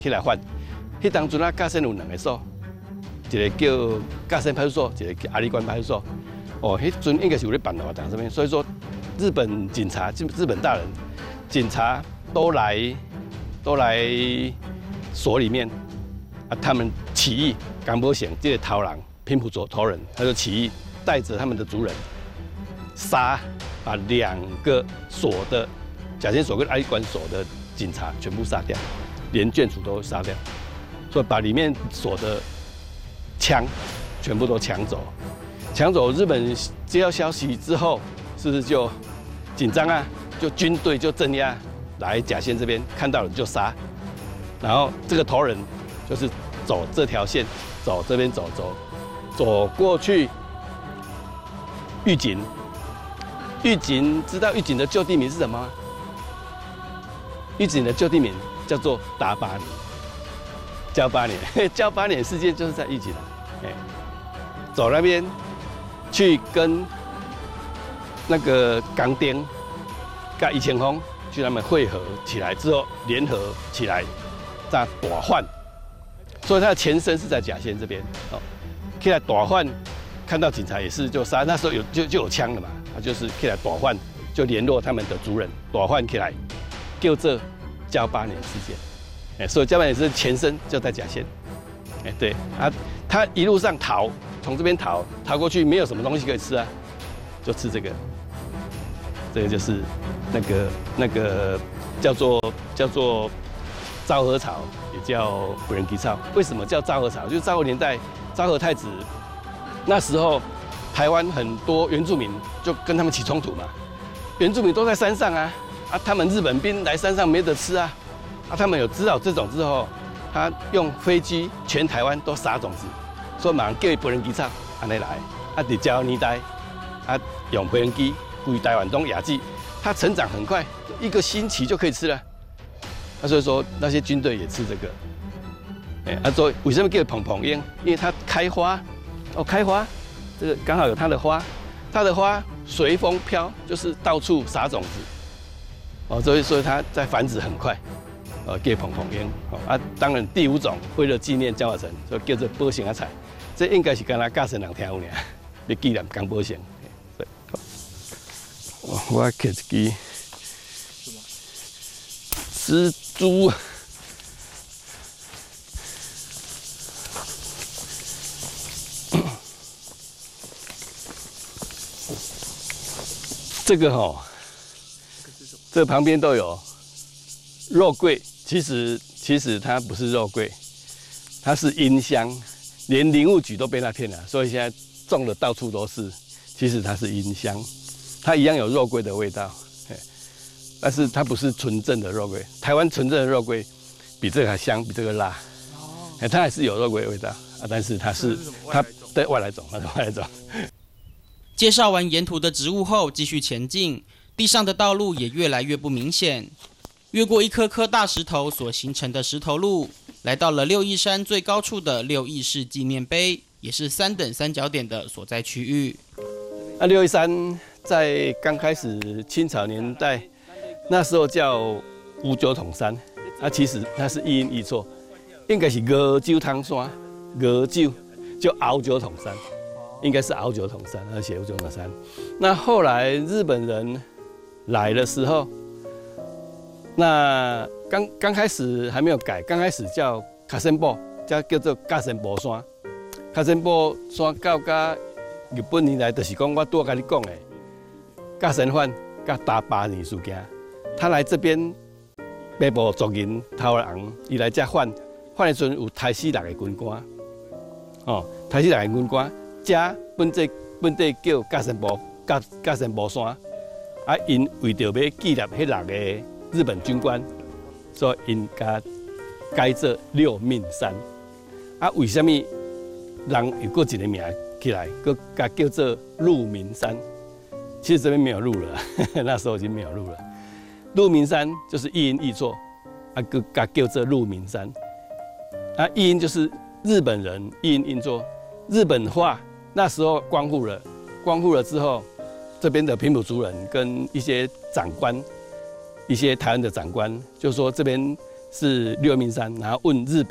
起来换。迄当阵啊，嘉兴有2个所，一个叫嘉兴派出所，一个叫阿里关派出所。哦，迄阵应该是有咧办活动上面，所以说日本警察、日本大人、警察都来所里面啊，他们起义，江波县这个头人平埔族头人，他就起义，带着他们的族人把2个所的甲仙所跟阿里关所的警察全部杀掉，连眷属都杀掉，所以把里面所的枪全部都抢走。抢走，日本接到消息之后，是不是就紧张啊？就军队就镇压，来甲仙这边看到人就杀，然后这个头人就是走这条线，走这边走过去玉井。玉井知道玉井的旧地名是什么吗？玉井的旧地名叫做达巴年，交八年，交八年事件就是在玉井走那边去跟那个港丁跟一千峰去他们汇合起来之后，联合起来在大换，所以它的前身是在甲仙这边哦，起来大换，看到警察也是就杀，那时候就有枪了嘛。他就是起来大换，就联络他们的族人，大换起来，叫这交八年事件。所以交八年是前身就在甲仙。对啊，他一路上逃，从这边逃过去，没有什么东西可以吃啊，就吃这个。这个就是那个叫做昭和草，也叫不人吉草。为什么叫昭和草？就是昭和年代，昭和太子那时候。台湾很多原住民就跟他们起冲突嘛，原住民都在山上啊，他们日本兵来山上没得吃啊，他们有知道这种之后，他用飞机全台湾都撒种子，所以马上叫无人机草安尼来，伫礁年代，用无人机规台湾东亚季，它成长很快，1个星期就可以吃了，所以说那些军队也吃这个，所以为什么叫蓬蓬樱？因为它开花，开花。这个刚好有它的花随风飘，就是到处撒种子，所以它在繁殖很快，叫蓬蓬樱，当然第5种为了纪念江华城，所以叫做宝城仔菜，这应该是跟他嘉兴人听有尔，要纪念江宝城。我摕一支蜘蛛。这个这旁边都有肉桂，其实它不是肉桂，它是音香，连林务局都被它骗了，所以现在种的到处都是。其实它是音香，它一样有肉桂的味道，但是它不是纯正的肉桂。台湾纯正的肉桂比这个还香，比这个辣，它还是有肉桂的味道但是它对外来种，它是外来种。 介绍完沿途的植物后，继续前进，地上的道路也越来越不明显。越过一颗颗大石头所形成的石头路，来到了六义山最高处的六义士纪念碑，也是3等三角点的所在区域。 六义山在刚开始清朝年代，那时候叫五九统山，其实它是一音一错，应该是五九统山，五九就鳌九统山。应该是鳌九统山，他写鳌九统山。那后来日本人来的时候，那刚开始还没有改，刚开始叫卡森堡，叫做嘉森堡山。嘉森堡山到日本以来，就是讲我拄甲你讲的嘉森藩甲大巴年事件。他来这边，北部族人头人，伊来这换的时阵有台西6个军官，台西6个军官。这本地叫嘉森堡山，因为着要纪念迄6个日本军官，所以因改做六命山。为什么人有过一个名起来，佮叫做鹿鸣山？其实这边没有鹿了，那时候已经没有鹿了。鹿鸣山就是一音一错，佮叫做鹿鸣山。一音就是日本人一音一错，日本话。那时候光复了之后，这边的平埔族人跟一些长官，一些台湾的长官，就说这边是六命山，然后问日本